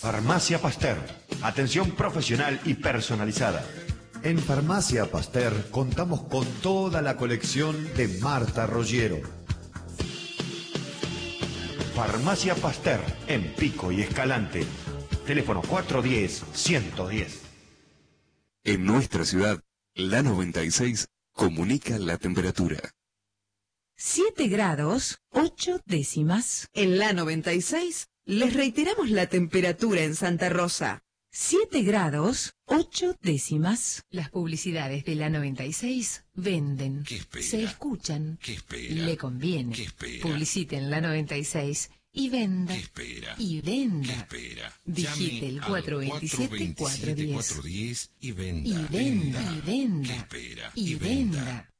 Farmacia Pasteur. Atención profesional y personalizada. En Farmacia Pasteur contamos con toda la colección de Marta Roggiero. Farmacia Pasteur, en Pico y Escalante. Teléfono 410-110. En nuestra ciudad, la 96 comunica la temperatura. 7 grados, 8 décimas. En la 96, les reiteramos la temperatura en Santa Rosa. 7 grados, 8 décimas. Las publicidades de la 96 venden. ¿Qué espera? Se escuchan. ¿Qué espera? Le conviene. ¿Qué espera? Publicite en la 96 y venda. ¿Qué espera? Y venda. ¿Qué espera? Digite el 427-410. y venda. Y venda. ¿Qué Y venda. espera? Y venda.